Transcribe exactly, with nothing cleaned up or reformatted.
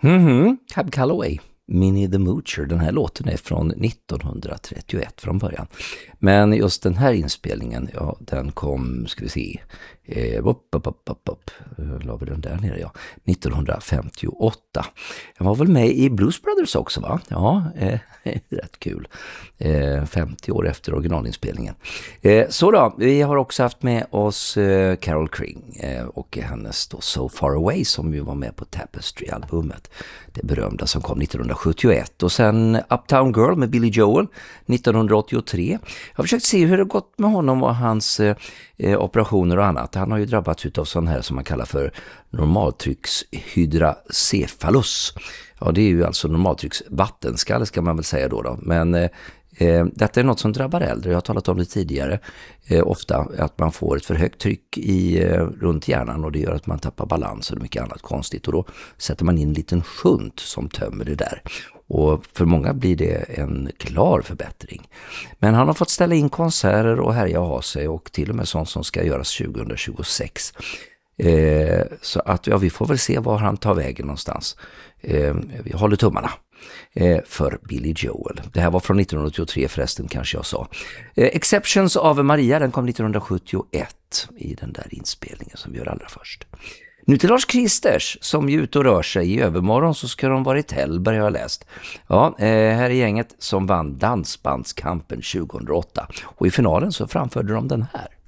Mhm, Cab Calloway, Minnie the Moocher. Den här låten är från nittonhundratrettioett från början. Men just den här inspelningen, ja, den kom, ska vi se, eh, upp, upp, upp, upp, upp. La vi den där nere, ja. nittonhundrafemtioåtta. Jag var väl med i Blues Brothers också, va? Ja, eh, rätt kul. Eh, femtio år efter originalinspelningen. Eh, så då, vi har också haft med oss eh, Carole King eh, och hennes då So Far Away som ju var med på Tapestry-albumet. Det berömda som kom nittonhundrasjuttioett. Och sen Uptown Girl med Billy Joel nittonhundraåttiotre. Jag har försökt se hur det gått med honom och hans eh, operationer och annat. Han har ju drabbats av sån här som man kallar för normaltryckshydrocephalus. Ja, det är ju alltså normaltrycksvattenskalle ska man väl säga då. då. Men eh, eh, detta är något som drabbar äldre. Jag har talat om det tidigare. Eh, ofta att man får ett för högt tryck i, eh, runt hjärnan och det gör att man tappar balans och mycket annat konstigt. Och då sätter man in en liten shunt som tömmer det där. Och för många blir det en klar förbättring. Men han har fått ställa in konserter och härja och ha sig och till och med sånt som ska göras tjugohundratjugosex. Eh, så att ja, vi får väl se var han tar vägen någonstans. Eh, vi håller tummarna eh, för Billy Joel. Det här var från nittonhundraåttiotre förresten kanske jag sa. Eh, Exceptions av Maria, den kom nittonhundrasjuttioett i den där inspelningen som vi gör allra först. Nu till Lars Kristers som är ute och rör sig. I övermorgon så ska de vara i Tällberg har jag läst. Ja, eh, här är gänget som vann Dansbandskampen tjugohundraåtta och i finalen så framförde de den här.